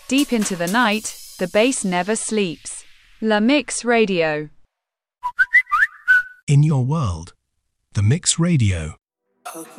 Deep into the night, the bass never sleeps. La Mix Radio. In your world, the Mix Radio.